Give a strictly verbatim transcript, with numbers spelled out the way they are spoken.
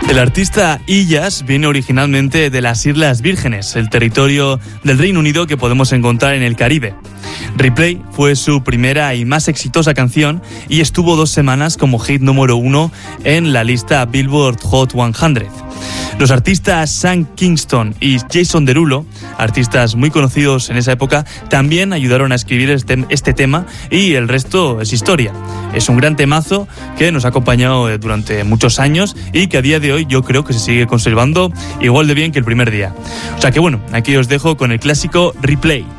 El artista Illaz viene originalmente de las Islas Vírgenes, el territorio del Reino Unido que podemos encontrar en el Caribe. Replay fue su primera y más exitosa canción y estuvo dos semanas como hit número uno en la lista Billboard Hot cien. Los artistas Sam Kingston y Jason Derulo, artistas muy conocidos en esa época, también ayudaron a escribir este, este tema y el resto es historia. Es un gran temazo que nos ha acompañado durante muchos años y que a día de hoy yo creo que se sigue conservando igual de bien que el primer día. O sea que bueno, aquí os dejo con el clásico Replay.